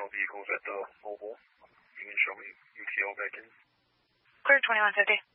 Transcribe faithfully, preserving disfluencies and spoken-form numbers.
additional vehicles at the mobile. You can show me U T L back in. Clear twenty-one fifty.